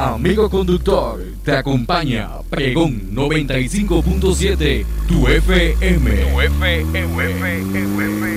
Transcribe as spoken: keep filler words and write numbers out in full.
Amigo conductor, te acompaña Pregón noventa y cinco punto siete, tu F M. Tu F M.